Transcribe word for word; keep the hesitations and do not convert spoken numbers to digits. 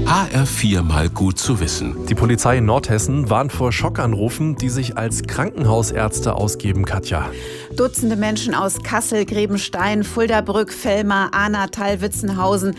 H R vier mal gut zu wissen. Die Polizei in Nordhessen warnt vor Schockanrufen, die sich als Krankenhausärzte ausgeben, Katja. Dutzende Menschen aus Kassel, Grebenstein, Fuldabrück, Vellmar, Ahnatal, Witzenhausen